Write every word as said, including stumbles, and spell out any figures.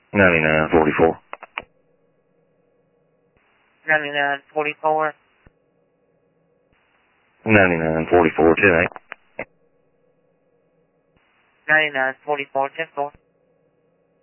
ninety-nine forty-four. ninety-nine forty-four. ninety-nine forty-four, ten eight. ninety-nine forty-four, ten four.